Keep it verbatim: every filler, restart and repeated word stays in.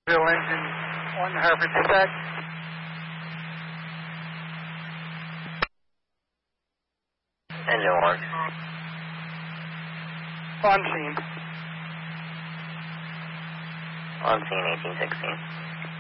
Engine one, Harvard Stack. Engine one. On scene. On scene eighteen sixteen.